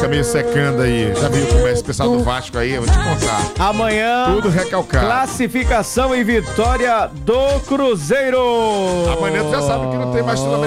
tá meio secando aí. Já viu como é esse pessoal do Vasco aí? Eu vou te contar. Amanhã, Tudo recalcado. classificação e vitória do Cruzeiro. Amanhã tu já sabe que não tem mais